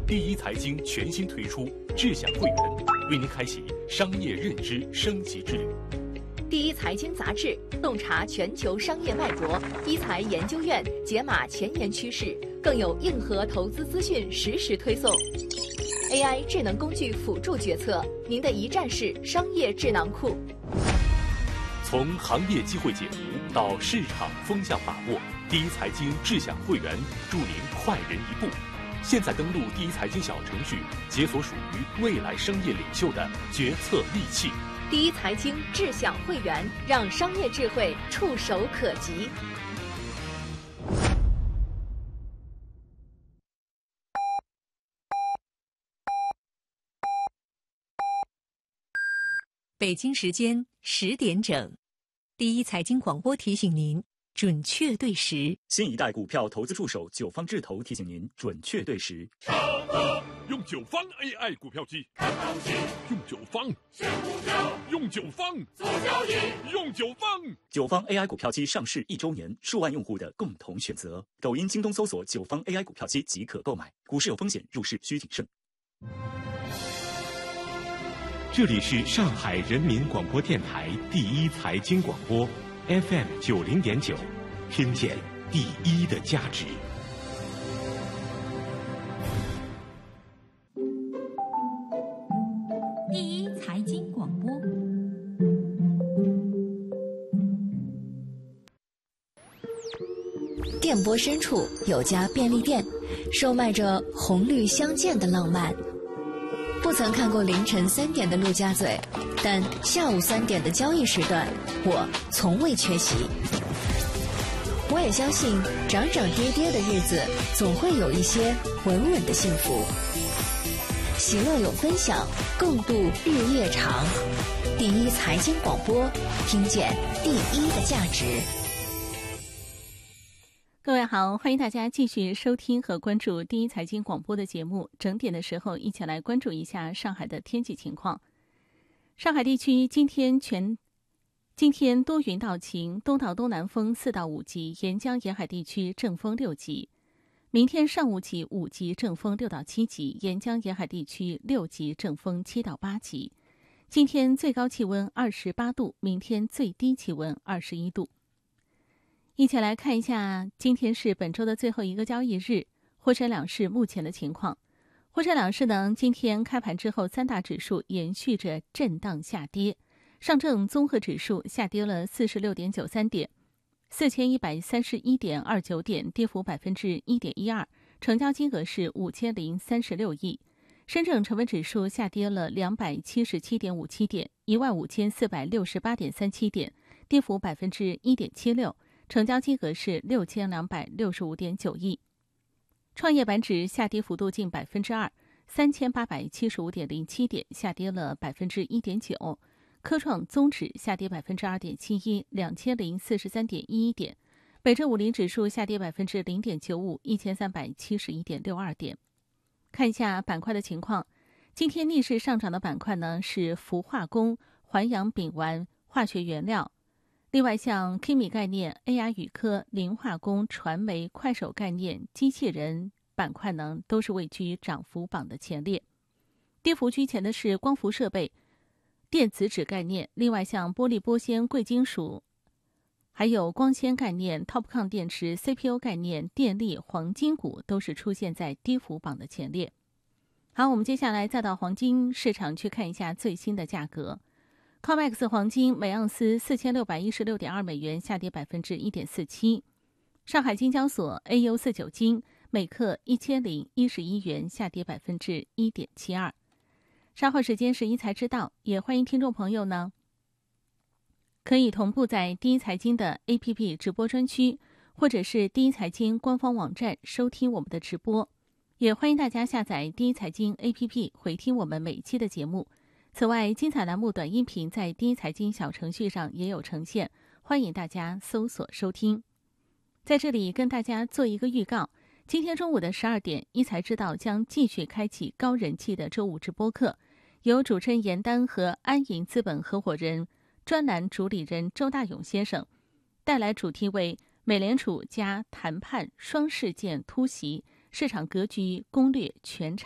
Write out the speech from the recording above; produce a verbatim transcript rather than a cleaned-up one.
第一财经全新推出智享会员，为您开启商业认知升级之旅。 第一财经杂志洞察全球商业脉搏，一财研究院解码前沿趋势，更有硬核投资资讯实时推送。A I 智能工具辅助决策，您的一站式商业智囊库。 从行业机会解读到市场风向把握，第一财经智享会员助您快人一步。现在登录第一财经小程序，解锁属于未来商业领袖的决策利器。 第一财经智享会员，让商业智慧触手可及。 北京时间十点整，第一财经广播提醒您准确对时。 新一代股票投资助手九方智投提醒您准确对时。 用九方 A I 股票机，看行情；用九方选股票，用九方做交易，用九方。 九方 A I 股票机上市一周年，数万用户的共同选择。抖音、京东搜索九方 A I 股票机即可购买。股市有风险，入市需谨慎。 这里是上海人民广播电台第一财经广播 F M 九零点九，听见第一的价值。 第一财经广播。 电波深处有家便利店，售卖着红绿相间的浪漫。不曾看过凌晨三点的陆家嘴，但下午三点的交易时段，我从未缺席。我也相信，涨涨跌跌的日子，总会有一些稳稳的幸福。喜乐有分享，共度日夜长。第一财经广播，听见第一的价值。 各位好，欢迎大家继续收听和关注第一财经广播的节目。整点的时候，一起来关注一下上海的天气情况。上海地区今天全今天多云到晴，东到东南风四到五级，沿江沿海地区阵风六级。明天上午起五级阵风六到七级，沿江沿海地区六级阵风七到八级。今天最高气温二十八度，明天最低气温二十一度。一起来看一下，今天是本周的最后一个交易日，沪深两市目前的情况。沪深两市呢，今天开盘之后，三大指数延续着震荡下跌。上证综合指数下跌了四十六点九三点，四千一百三十一点二九点，跌幅百分之一点一二，成交金额是五千零三十六亿。深证成分指数下跌了两百七十七点五七点，一万五千四百六十八点三七点，跌幅百分之一点七六，成交金额是六千两百六十五点九亿。创业板指下跌幅度近百分之二，三千八百七十五点零七点，下跌了百分之一点九。科创综指下跌百分之二点七一，两千零四十三点一一点。北证五零指数下跌百分之零点九五，一千三百七十一点六二点。看一下板块的情况，今天逆势上涨的板块呢是氟化工、环氧丙烷、化学原料。另外，像 K I M I 概念、A I 宇科、磷化工、传媒、快手概念、机器人板块呢都是位居涨幅榜的前列。跌幅居前的是光伏设备、电子纸概念，另外像玻璃玻纤、贵金属，还有光纤概念、TOPCon 电池、C P U 概念、电力、黄金股都是出现在跌幅榜的前列。好，我们接下来再到黄金市场去看一下最新的价格。C O M E X 黄金每盎司四千六百一十六点二美元，下跌百分之一点四七。上海金交所 A U 四九金每克一千零一十一元，下跌百分之一点七二。稍后时间是一财知道，也欢迎听众朋友呢，可以同步在第一财经的 A P P 直播专区，或者是第一财经官方网站收听我们的直播。也欢迎大家下载第一财经 A P P 回听我们每一期的节目。此外，精彩栏目短音频在第一财经小程序上也有呈现，欢迎大家搜索收听。在这里跟大家做一个预告，今天中午的十二点，一财知道将继续开启高人气的周五直播课，由主持人严丹和安盈资本合伙人专栏主理人周大勇先生带来主题为美联储加谈判双事件突袭，市场格局攻略全场。